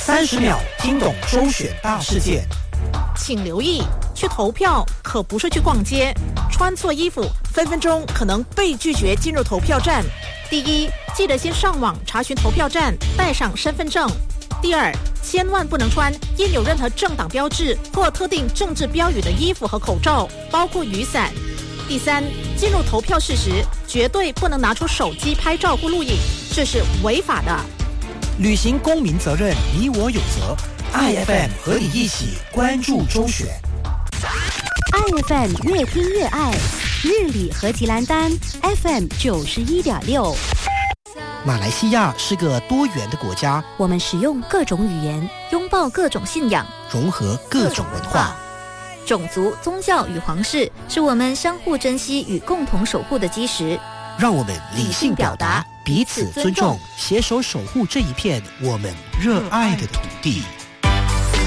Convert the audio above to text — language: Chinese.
30秒听懂周选大事件。 请留意，去投票可不是去逛街，穿错衣服分分钟可能被拒绝进入投票站。第一，记得先上网查询投票站，带上身份证。第二，千万不能穿印有任何政党标志或特定政治标语的衣服和口罩，包括雨伞。第三，进入投票室时，绝对不能拿出手机拍照或录影，这是违法的。 履行公民责任，你我有责。IFM 和你一起关注周选。 IFM 越听越爱，日理和吉兰丹 FM 91.6。 马来西亚是个多元的国家， 我们使用各种语言，拥抱各种信仰， 融合各种文化。 种族、宗教与皇室是我们相互珍惜与共同守护的基石。 让我们理性表达，彼此尊重，携手守护这一片我们热爱的土地。